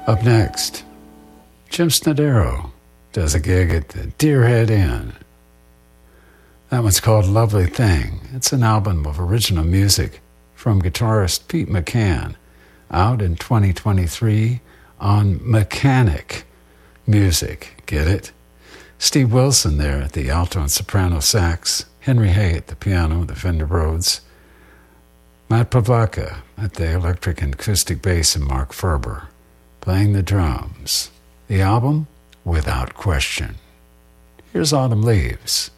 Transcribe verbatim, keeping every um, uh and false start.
Up next, Jim Snodero does a gig at the Deerhead Inn. That one's called Lovely Thing. It's an album of original music from guitarist Pete McCann, out in twenty twenty-three on Mechanic Music. Get it? Steve Wilson there at the alto and soprano sax, Henry Hay at the piano, the Fender Rhodes, Matt Pavlaka at the electric and acoustic bass, and Mark Ferber playing the drums. The album, Without Question. Here's Autumn Leaves.